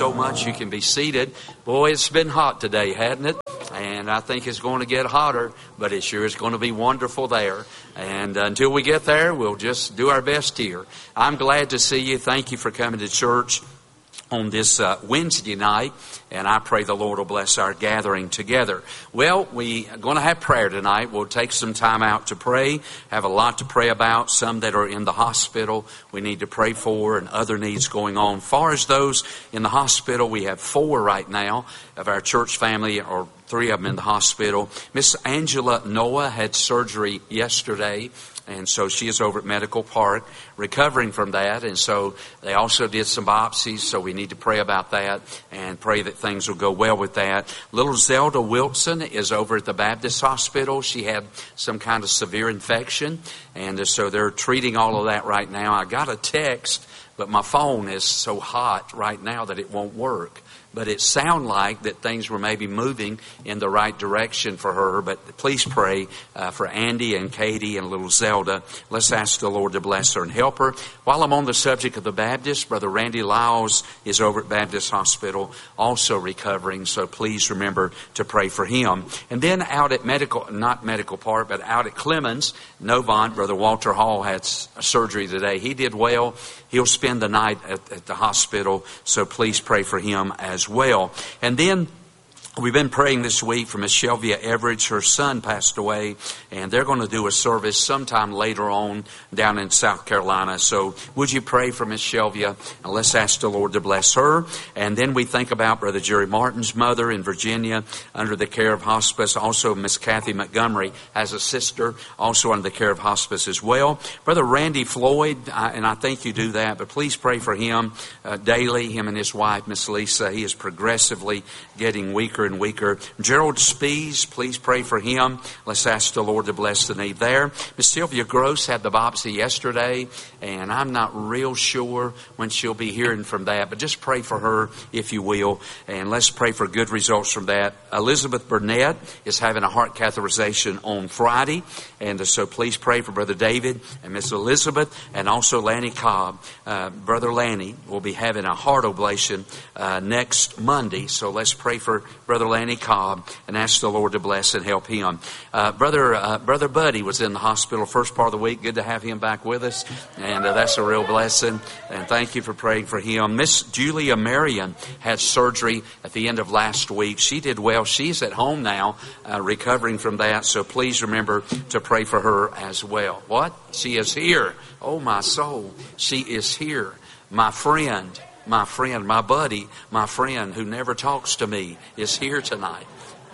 so much. You can be seated. Boy, it's been hot today, hadn't it? And I think it's going to get hotter, but it sure is going to be wonderful there. And until we get there, we'll just do our best here. I'm glad to see you. Thank you for coming to church on this Wednesday night, and I pray the Lord will bless our gathering together. Well, we are going to have prayer tonight. We'll take some time out to pray, have a lot to pray about, some that are in the hospital we need to pray for, and other needs going on. As far as those in the hospital, we have 4 right now of our church family, or 3 of them in the hospital. Miss Angela Noah had surgery yesterday, and so she is over at Medical Park recovering from that. And so they also did some biopsies, so we need to pray about that and pray that things will go well with that. Little Zelda Wilson is over at the Baptist Hospital. She had some kind of severe infection, and so they're treating all of that right now. I got a text, but my phone is so hot right now that it won't work. But it sounded like that things were maybe moving in the right direction for her. But please pray for Andy and Katie and little Zelda. Let's ask the Lord to bless her and help her. While I'm on the subject of the Baptist, Brother Randy Lyles is over at Baptist Hospital, also recovering. So please remember to pray for him. And then out at not Medical Park, but out at Clemens, Novant, Brother Walter Hall had surgery today. He did well. He'll spend the night at the hospital. So please pray for him as well. And then we've been praying this week for Miss Shelvia Everidge. Her son passed away, and they're going to do a service sometime later on down in South Carolina. So would you pray for Miss Shelvia, and let's ask the Lord to bless her. And then we think about Brother Jerry Martin's mother in Virginia under the care of hospice. Also, Miss Kathy Montgomery has a sister also under the care of hospice as well. Brother Randy Floyd, and I think you do that, but please pray for him daily, him and his wife, Miss Lisa. He is progressively getting weaker and weaker. Gerald Spees, please pray for him. Let's ask the Lord to bless the need there. Miss Sylvia Gross had the biopsy yesterday, and I'm not real sure when she'll be hearing from that, but just pray for her if you will, and let's pray for good results from that. Elizabeth Burnett is having a heart catheterization on Friday, and so please pray for Brother David and Miss Elizabeth, and also Lanny Cobb. Brother Lanny will be having a heart ablation next Monday, so let's pray for Brother Lanny Cobb and ask the Lord to bless and help him. Brother Buddy was in the hospital first part of the week. Good to have him back with us, and that's a real blessing. And thank you for praying for him. Miss Julia Marion had surgery at the end of last week. She did well. She's at home now, recovering from that. So please remember to pray for her as well. What? She is here. Oh, my soul. She is here. My friend, my buddy, my friend who never talks to me is here tonight.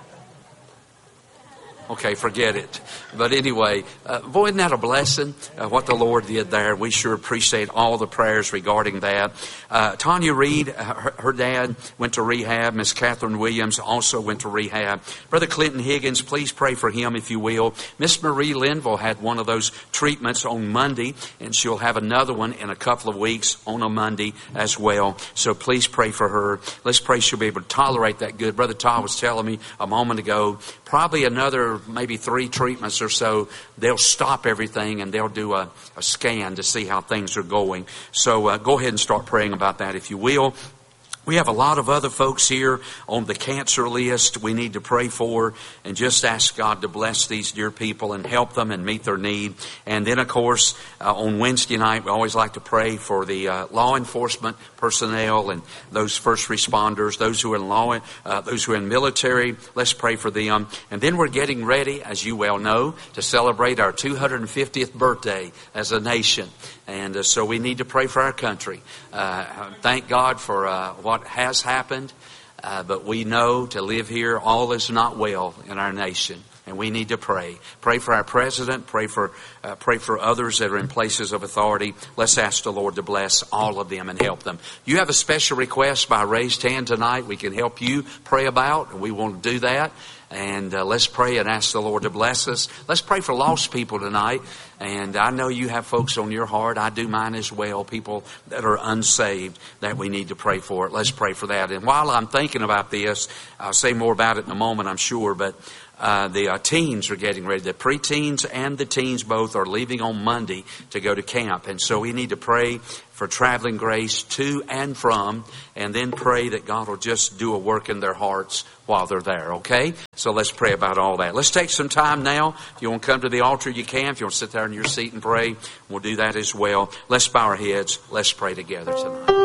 Okay, forget it. But anyway, boy, isn't that a blessing, what the Lord did there? We sure appreciate all the prayers regarding that. Tanya Reed, her dad went to rehab. Miss Catherine Williams also went to rehab. Brother Clinton Higgins, please pray for him if you will. Miss Marie Linville had one of those treatments on Monday, and she'll have another one in a couple of weeks on a Monday as well. So please pray for her. Let's pray she'll be able to tolerate that good. Brother Todd was telling me a moment ago, probably another maybe 3 treatments or so, they'll stop everything and they'll do a scan to see how things are going. So go ahead and start praying about that if you will. We have a lot of other folks here on the cancer list we need to pray for, and just ask God to bless these dear people and help them and meet their need. And then, of course, on Wednesday night, we always like to pray for the law enforcement personnel and those first responders, those who are those who are in military. Let's pray for them. And then we're getting ready, as you well know, to celebrate our 250th birthday as a nation. And so we need to pray for our country. Thank God for what has happened, but we know to live here all is not well in our nation, and we need to pray. Pray for our president. Pray for others that are in places of authority. Let's ask the Lord to bless all of them and help them. You have a special request by raised hand tonight we can help you pray about, and we want to do that. And let's pray and ask the Lord to bless us. Let's pray for lost people tonight. And I know you have folks on your heart. I do mine as well. People that are unsaved that we need to pray for. Let's pray for that. And while I'm thinking about this, I'll say more about it in a moment, I'm sure. But the teens are getting ready. The preteens and the teens both are leaving on Monday to go to camp. And so we need to pray for traveling grace to and from, and then pray that God will just do a work in their hearts while they're there, okay? So let's pray about all that. Let's take some time now. If you want to come to the altar, you can. If you want to sit there in your seat and pray, we'll do that as well. Let's bow our heads. Let's pray together tonight.